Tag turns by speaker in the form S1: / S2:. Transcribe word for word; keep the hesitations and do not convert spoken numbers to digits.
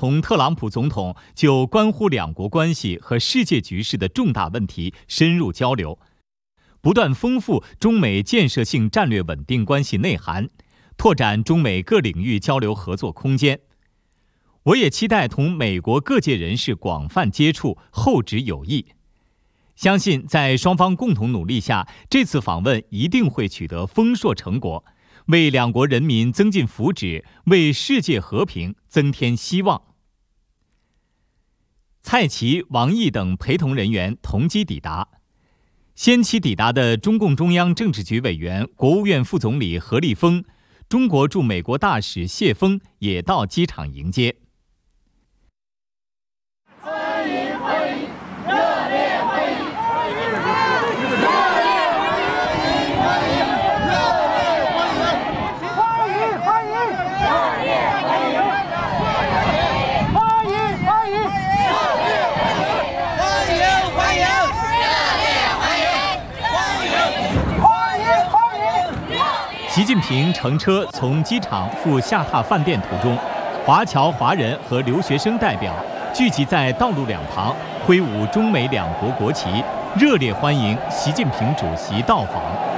S1: 同特朗普总统就关乎两国关系和世界局势的重大问题深入交流，不断丰富中美建设性战略稳定关系内涵，拓展中美各领域交流合作空间。我也期待同美国各界人士广泛接触，厚植友谊。相信在双方共同努力下，这次访问一定会取得丰硕成果，为两国人民增进福祉，为世界和平增添希望。蔡奇、王毅等陪同人员同机抵达。先期抵达的中共中央政治局委员、国务院副总理何立峰、中国驻美国大使谢锋也到机场迎接。
S2: 欢迎欢迎，热烈欢迎！热烈欢迎！欢迎！热烈欢迎！欢迎欢迎！热烈欢迎！欢迎欢迎！热烈欢迎！欢迎欢迎！热烈欢迎！欢迎欢迎！
S1: 习近平乘车从机场赴下榻饭店途中，华侨华人和留学生代表聚集在道路两旁，挥舞中美两国国旗，热烈欢迎习近平主席到访。